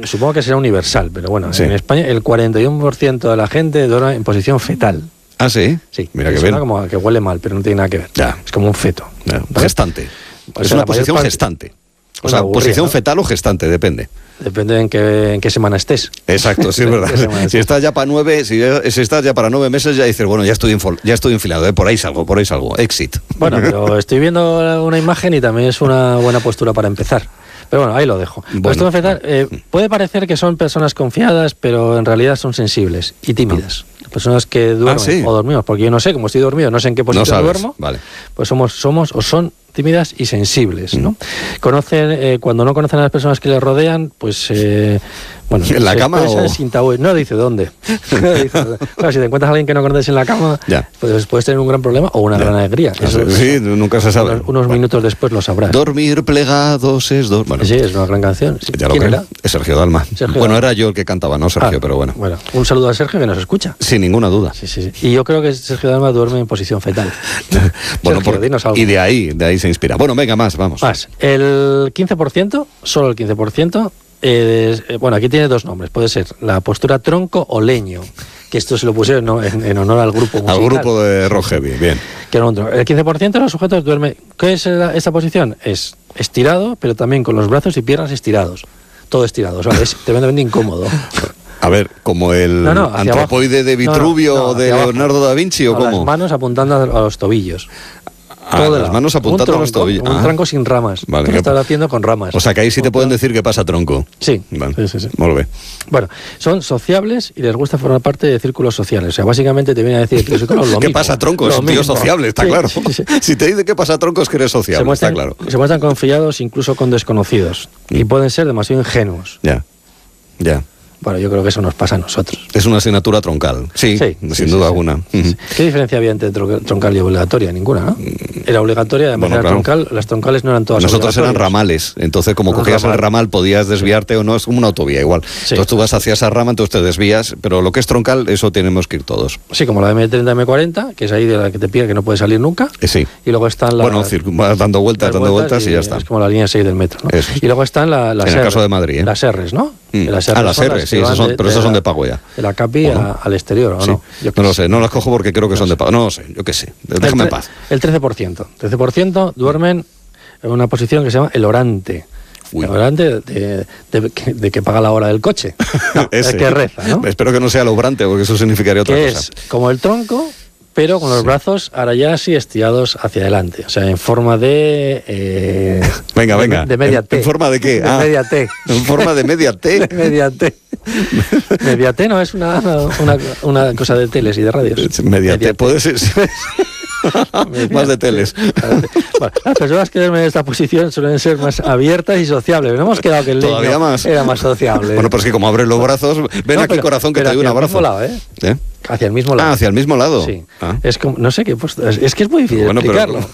Supongo que será universal, pero bueno, Sí. en España el 41% de la gente duerme en posición fetal. ¿Ah, sí? Sí, Mira que suena bien. como que huele mal, pero no tiene nada que ver. Ya. Es como un feto. Ya, ¿vale? gestante. O Es sea, una la mayor posición parte- gestante. O Una sea, aburrida, posición ¿no? fetal o gestante, depende. Depende en qué semana estés. Exacto, sí es ¿Qué verdad. semana Si estés? estás ya para 9, si estás ya para 9 meses, ya dices, bueno, ya estoy enfilado, por ahí salgo, exit. Bueno, pero estoy viendo una imagen y también es una buena postura para empezar. Pero bueno, ahí lo dejo. Bueno. Esto de fetal, puede parecer que son personas confiadas, pero en realidad son sensibles y tímidas. Personas que duermen sí. o dormimos, porque yo no sé, como estoy dormido, no sé en qué No posición sabes, duermo, vale. pues somos o son tímidas y sensibles, ¿no? Conocen, cuando no conocen a las personas que les rodean, pues bueno, ¿En la se cama expresan o...? sin tabú. No dice dónde. No dice dónde. Claro, si te encuentras a alguien que no conoces en la cama, Ya. pues puedes tener un gran problema o una gran alegría. Eso, Sí, nunca se sabe. unos minutos después lo sabrás. Dormir plegados es bueno, Sí, es una gran canción. Sí. ya lo ¿Quién creo. era? Es Sergio Dalma. Sergio Bueno, Dalma. era yo el que cantaba, no Sergio, pero bueno. Bueno, un saludo a Sergio que nos escucha. Sin ninguna duda. Sí, sí, sí. Y yo creo que Sergio Dalma duerme en posición fetal. Bueno, Sergio, dinos algo. y de ahí se inspira. Bueno, venga, vamos. Más, el 15%, solo el 15%, bueno, aquí tiene dos nombres. Puede ser la postura tronco o leño, que esto se lo pusieron en honor al grupo musical. Al grupo de Rock Heavy, bien. Que era otro. El 15% de los sujetos duerme. ¿Qué es esta posición? Es estirado, pero también con los brazos y piernas estirados. Todo estirado, o sea, es tremendamente incómodo. A ver, como el No, hacia antropoide abajo. de Vitruvio No, o de hacia abajo. Leonardo da Vinci o Con cómo. las manos apuntando a los tobillos. Las lado. manos apuntando a los tobillos. Un tronco sin ramas. Vale, Tú lo estás haciendo con ramas. O sea, que ahí sí te pueden decir que pasa tronco. Sí. Vale. Sí. Molt bé. Bueno, son sociables y les gusta formar parte de círculos sociales. O sea, básicamente te viene a decir que lo mismo. ¿Qué pasa tronco? Es Lo un tío mismo. sociable, está Sí, claro. sí. Si te dice que pasa tronco es que eres sociable, está claro. Se muestran confiados incluso con desconocidos. Y pueden ser demasiado ingenuos. Ya. Bueno, yo creo que eso nos pasa a nosotros. Es una asignatura troncal. Sí, sin duda alguna. Sí. ¿Qué diferencia había entre troncal y obligatoria? Ninguna, ¿no? Era obligatoria, además Bueno, era claro. troncal. Las troncales no eran todas Nosotros eran obligatorias. ramales, entonces como Ah, cogías ramal. el ramal podías desviarte o no, es como una autovía igual. Sí. Entonces tú vas hacia esa rama, entonces te desvías, pero lo que es troncal, eso tenemos que ir todos. Sí, como la M30, M40, que es ahí de la que te pide que no puedes salir nunca. Sí. Y luego están las... Bueno, vas dando vueltas y ya está. Es como la línea 6 del metro, ¿no? Eso. Y luego están las En el R, caso de Madrid, ¿eh? las R's, ¿no? Mm. Las Ah, las son R, que sí, van pero esas son de pago ya. De la CAPI ¿O no? al exterior, ¿o Sí. no? Yo qué No lo sé. sé, no las cojo porque creo que son de pago. No lo sé, yo qué sé. Déjame en paz. El 13%. 13% duermen en una posición que se llama el orante. Uy. El orante de que paga la hora del coche. No, es Ese. que reza, ¿no? Espero que no sea el obrante, porque eso significaría otra Que cosa. es como el tronco, pero con los brazos ahora ya así estirados hacia adelante. O sea, en forma de... Venga. De media T. ¿En forma de qué? De media T. En forma de media T. De media T. Media T no es una cosa de teles y de radios. Media T, puede ser. Más de teles. Bueno, las personas que duermen en esta posición suelen ser más abiertas y sociables. No hemos quedado que el Todavía leño más. era más sociable. Bueno, pues que como abres los brazos, ven No, aquí, pero- corazón, que pero te doy un hacia el abrazo. mismo lado, ¿eh? ¿Eh? Hacia el mismo lado. Ah, hacia el mismo lado. Sí. Ah. Es como, no sé qué postura. Es que es muy difícil Bueno, pero- explicarlo.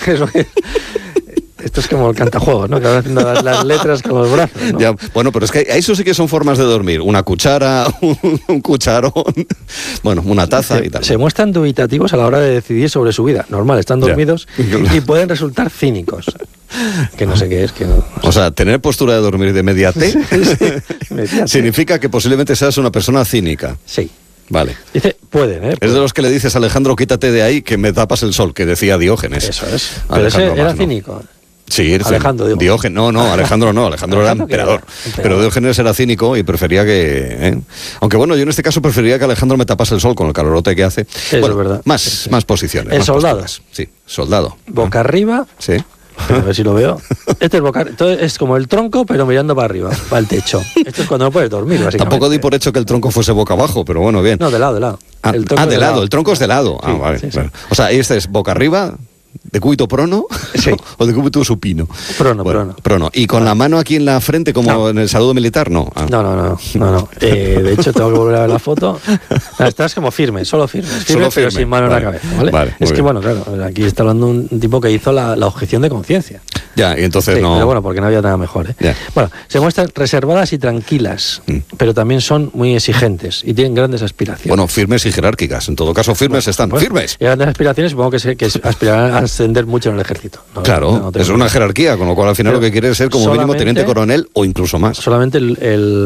Esto es como el cantajuegos, ¿no? Que van haciendo las letras con los brazos, ¿no? Ya, bueno, pero es que eso sí que son formas de dormir. Una cuchara, un cucharón, bueno, una taza y tal. Se muestran dubitativos a la hora de decidir sobre su vida. Normal, están Ya. dormidos y pueden resultar cínicos. Que no sé qué es, que no. O sea, tener postura de dormir de media T Media T. significa que posiblemente seas una persona cínica. Sí. Vale. Dice, pueden, ¿eh? Es de los que le dices, Alejandro, quítate de ahí que me tapas el sol, que decía Diógenes. Eso es. Pero Alejandro ese era Magno. cínico. Sí, Alejandro, digo. Diógenes, no, Alejandro no, Alejandro era Alejandro que emperador. era Pero Diógenes era cínico y prefería que... Aunque bueno, yo en este caso preferiría que Alejandro me tapase el sol con el calorote que hace. Eso Bueno, es verdad. Más, Sí. más posiciones. El más soldado. posturas. Sí, soldado. Boca arriba. Sí. A ver si lo veo. Este es boca entonces es como el tronco, pero mirando para arriba, para el techo. Esto es cuando no puedes dormir, básicamente. Tampoco di por hecho que el tronco fuese boca abajo, pero bueno, bien. No, de lado, de lado. El tronco De lado, el tronco es de lado. Sí, Vale. sí, sí. Vale. O sea, este es boca arriba, de cúbito prono, Sí. o de cúbito supino. Prono. Prono. Y con la mano aquí en la frente, como No. en el saludo militar, no. Ah. No. De hecho, tengo que volver a ver la foto. No, estás como firme, solo firme. Solo Pero firme. sin mano Vale. en la cabeza, ¿vale? Vale, muy es que, bien. bueno, claro, aquí está hablando un tipo que hizo la objeción de conciencia. Ya, y entonces Sí, no... pero bueno, porque no había nada mejor, ¿eh? Ya. Bueno, se muestran reservadas y tranquilas, pero también son muy exigentes y tienen grandes aspiraciones. Bueno, firmes y jerárquicas. En todo caso, firmes están. Bueno, ¡Firmes! Y grandes aspiraciones supongo que aspirarán a ascender mucho en el ejército. No, Claro, no tengo es una jerarquía, con lo cual al final Pero lo que quiere es ser como mínimo solamente- teniente coronel o incluso más. Solamente el